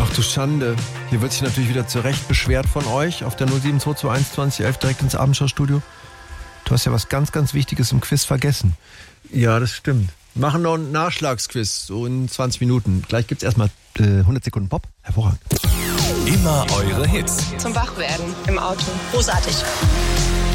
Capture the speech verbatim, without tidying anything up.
Ach du Schande. Hier wird sich natürlich wieder zu Recht beschwert von euch auf der null sieben zwei zwei eins zwanzig elf direkt ins Abendschau-Studio. Du hast ja was ganz, ganz Wichtiges im Quiz vergessen. Ja, das stimmt. Wir machen noch einen Nachschlagsquiz, so in zwanzig Minuten. Gleich gibt's erstmal äh, hundert Sekunden Pop. Hervorragend. Immer eure Hits. Zum Wachwerden im Auto. Großartig.